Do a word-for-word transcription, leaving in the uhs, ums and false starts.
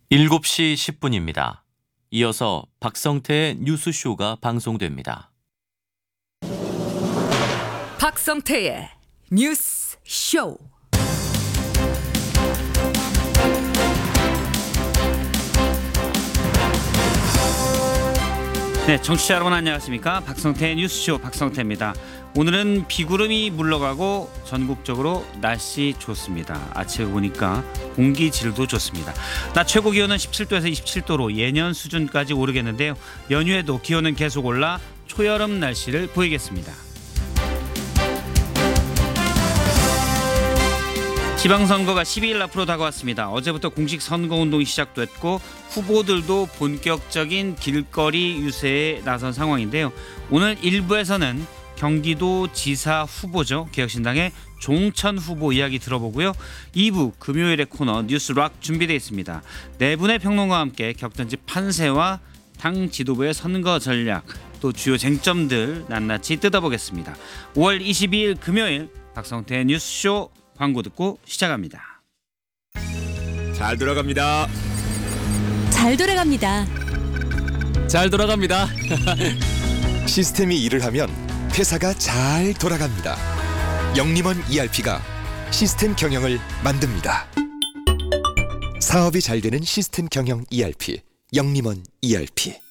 일곱 시 십 분입니다. 이어서 박성태의 뉴스쇼가 방송됩니다. 박성태의 뉴스쇼. 네, 청취자 여러분 안녕하십니까? 박성태의 뉴스쇼 박성태입니다. 오늘은 비구름이 물러가고 전국적으로 날씨 좋습니다. 아침에 보니까 공기질도 좋습니다. 낮 최고 기온은 십칠 도에서 이십칠 도로 예년 수준까지 오르겠는데요. 연휴에도 기온은 계속 올라 초여름 날씨를 보이겠습니다. 지방선거가 십이 일 앞으로 다가왔습니다. 어제부터 공식 선거운동이 시작됐고 후보들도 본격적인 길거리 유세에 나선 상황인데요. 오늘 일 부에서는 경기도 지사 후보죠. 개혁신당의 종천 후보 이야기 들어보고요. 이 부 금요일의 코너 뉴스락 준비되어 있습니다. 네 분의 평론가와 함께 겪던지 판세와 당 지도부의 선거 전략 또 주요 쟁점들 낱낱이 뜯어보겠습니다. 오월 이십이일 금요일 박성태의 뉴스쇼 광고 듣고 시작합니다. 잘 돌아갑니다. 잘 돌아갑니다. 잘 돌아갑니다. 시스템이 일을 하면 회사가 잘 돌아갑니다. 영림원 이알피가 시스템 경영을 만듭니다. 사업이 잘 되는 시스템 경영 이알피, 영림원 이알피.